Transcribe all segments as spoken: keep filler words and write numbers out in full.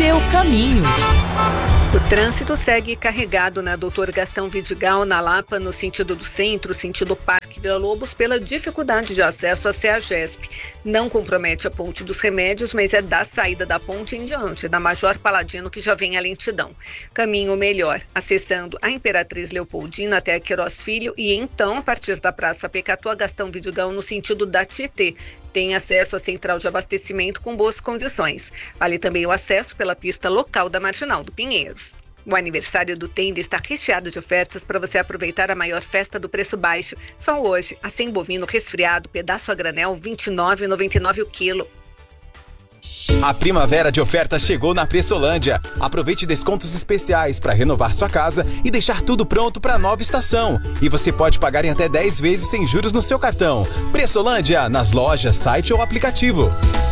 seu caminho. O trânsito segue carregado na doutor Gastão Vidigal, na Lapa, no sentido do centro, sentido Parque Vila Lobos, pela dificuldade de acesso à CEAGESP. Não compromete a Ponte dos Remédios, mas é da saída da ponte em diante, da Major Paladino, que já vem a lentidão. Caminho melhor, acessando a Imperatriz Leopoldina até a Queiroz Filho e então, a partir da Praça Pecatu, Gastão Vidigal, no sentido da Tietê. Tem acesso à central de abastecimento com boas condições. Vale também o acesso pela pista local da Marginal do Pinheiros. O aniversário do Tenda está recheado de ofertas para você aproveitar a maior festa do preço baixo. Só hoje, acém bovino resfriado, pedaço a granel, vinte e nove reais e noventa e nove centavos o quilo. A primavera de ofertas chegou na Pressolândia. Aproveite descontos especiais para renovar sua casa e deixar tudo pronto para a nova estação. E você pode pagar em até dez vezes sem juros no seu cartão. Pressolândia, nas lojas, site ou aplicativo.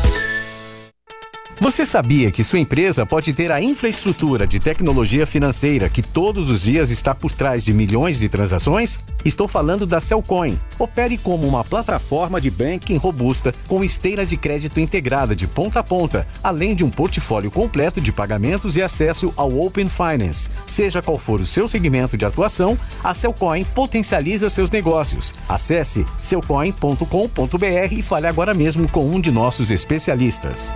Você sabia que sua empresa pode ter a infraestrutura de tecnologia financeira que todos os dias está por trás de milhões de transações? Estou falando da Cellcoin. Opere como uma plataforma de banking robusta com esteira de crédito integrada de ponta a ponta, além de um portfólio completo de pagamentos e acesso ao Open Finance. Seja qual for o seu segmento de atuação, a Cellcoin potencializa seus negócios. Acesse cellcoin ponto com ponto b r e fale agora mesmo com um de nossos especialistas.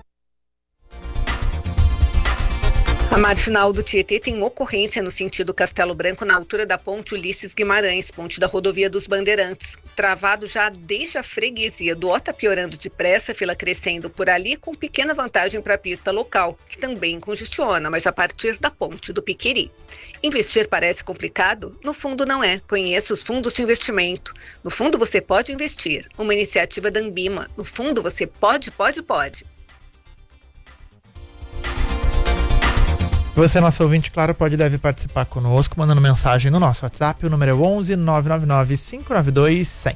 A Marginal do Tietê tem ocorrência no sentido Castelo Branco, na altura da ponte Ulisses Guimarães, ponte da rodovia dos Bandeirantes. Travado já desde a freguesia do Ó, tá piorando depressa, fila crescendo por ali, com pequena vantagem para a pista local, que também congestiona, mas a partir da ponte do Piqueri. Investir parece complicado? No fundo não é. Conheça os fundos de investimento. No fundo você pode investir. Uma iniciativa da Ambima. No fundo você pode, pode, pode. Você, nosso ouvinte, claro, pode e deve participar conosco, mandando mensagem no nosso WhatsApp, o número é onze nove nove nove cinco nove dois cem.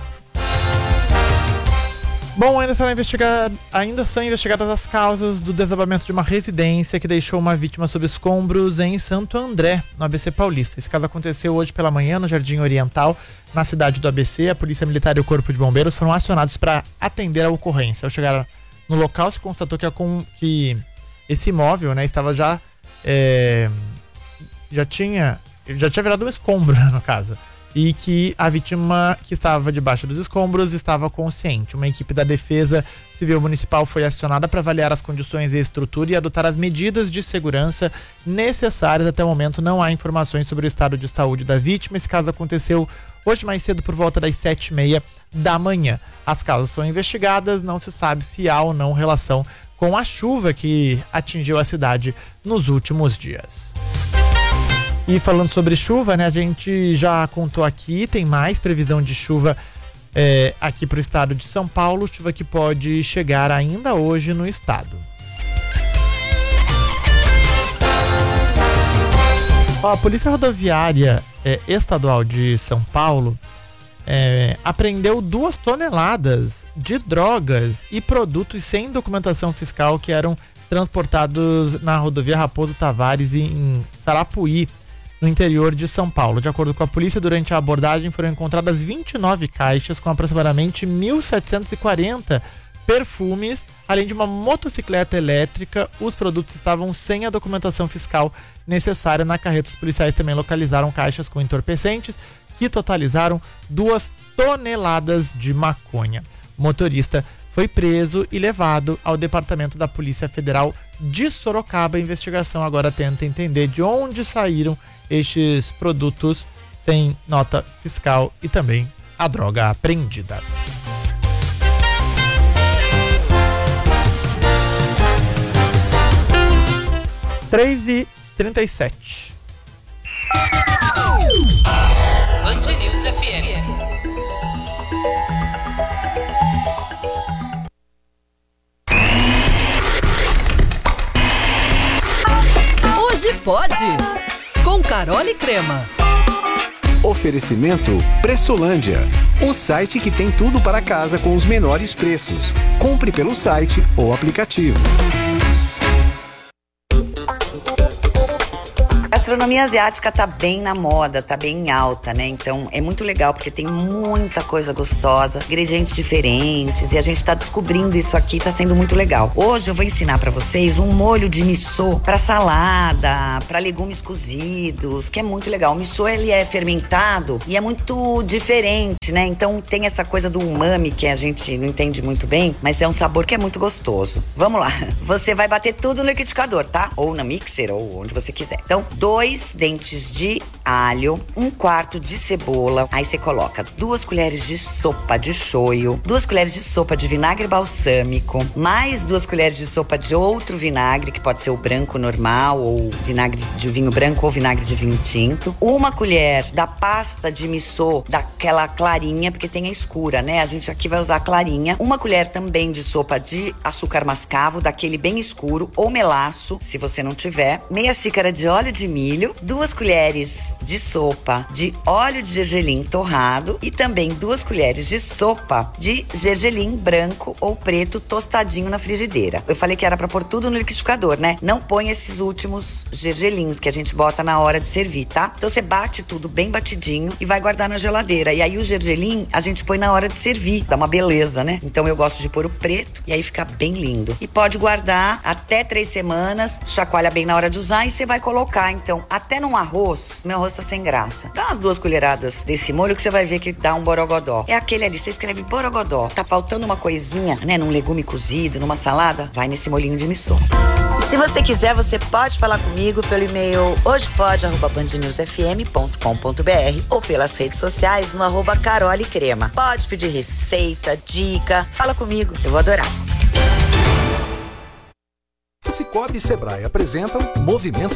Bom, ainda, será investigado, ainda são investigadas as causas do desabamento de uma residência que deixou uma vítima sob escombros em Santo André, no A B C Paulista. Esse caso aconteceu hoje pela manhã no Jardim Oriental, na cidade do A B C. A Polícia Militar e o Corpo de Bombeiros foram acionados para atender a ocorrência. Ao chegar no local, se constatou que, a, que esse imóvel, né, estava já... É, já tinha já tinha virado um escombro, no caso, e que a vítima que estava debaixo dos escombros estava consciente. Uma equipe da Defesa Civil Municipal foi acionada para avaliar as condições e estrutura e adotar as medidas de segurança necessárias. Até o momento não há informações sobre o estado de saúde da vítima. Esse caso aconteceu hoje mais cedo por volta das sete e meia da manhã. As causas são investigadas, não se sabe se há ou não relação com a chuva que atingiu a cidade nos últimos dias. E falando sobre chuva, né, a gente já contou aqui, tem mais previsão de chuva é, aqui para o estado de São Paulo, chuva que pode chegar ainda hoje no estado. Ó, a Polícia Rodoviária é, Estadual de São Paulo É, apreendeu duas toneladas de drogas e produtos sem documentação fiscal que eram transportados na rodovia Raposo Tavares em Sarapuí, no interior de São Paulo. De acordo com a polícia, durante a abordagem foram encontradas vinte e nove caixas com aproximadamente mil setecentos e quarenta perfumes, além de uma motocicleta elétrica. Os produtos estavam sem a documentação fiscal necessária. Na carreta, os policiais também localizaram caixas com entorpecentes que totalizaram duas toneladas de maconha. O motorista foi preso e levado ao Departamento da Polícia Federal de Sorocaba. A investigação agora tenta entender de onde saíram estes produtos sem nota fiscal e também a droga apreendida. três e trinta e sete. Band News F M. Hoje pode, com Carol e Crema. Oferecimento Pressolândia, o site que tem tudo para casa com os menores preços. Compre pelo site ou aplicativo. gastronomia asiática tá bem na moda, tá bem em alta, né? Então é muito legal porque tem muita coisa gostosa, ingredientes diferentes, e a gente tá descobrindo isso aqui, tá sendo muito legal. Hoje eu vou ensinar pra vocês um molho de miso pra salada, pra legumes cozidos, que é muito legal. O miso, ele é fermentado e é muito diferente, né? Então tem essa coisa do umami que a gente não entende muito bem, mas é um sabor que é muito gostoso. Vamos lá. Você vai bater tudo no liquidificador, tá? Ou na mixer, ou onde você quiser. Então, dois dentes de alho, um quarto de cebola. Aí você coloca duas colheres de sopa de shoyu, duas colheres de sopa de vinagre balsâmico, mais duas colheres de sopa de outro vinagre, que pode ser o branco normal, ou vinagre de vinho branco, ou vinagre de vinho tinto. Uma colher da pasta de miso, daquela clarinha, porque tem a escura, né? A gente aqui vai usar a clarinha. Uma colher também de sopa de açúcar mascavo, daquele bem escuro, ou melaço, se você não tiver. Meia xícara de óleo de milho, duas colheres de sopa de óleo de gergelim torrado e também duas colheres de sopa de gergelim branco ou preto tostadinho na frigideira. Eu falei que era pra pôr tudo no liquidificador, né? Não põe esses últimos gergelins que a gente bota na hora de servir, tá? Então você bate tudo bem batidinho e vai guardar na geladeira. E aí o gergelim a gente põe na hora de servir, dá uma beleza, né? Então eu gosto de pôr o preto e aí fica bem lindo. E pode guardar até três semanas, chacoalha bem na hora de usar e você vai colocar, então, até num arroz. Meu arroz tá sem graça. Dá umas duas colheradas desse molho que você vai ver que dá um borogodó. É aquele ali, você escreve borogodó. Tá faltando uma coisinha, né, num legume cozido, numa salada, vai nesse molhinho de miso. E se você quiser, você pode falar comigo pelo e-mail hojepode arroba band news f m ponto com ponto b r ou pelas redes sociais no arroba Carole Crema. Pode pedir receita, dica, fala comigo, eu vou adorar. Cicobi e Sebrae apresentam Movimento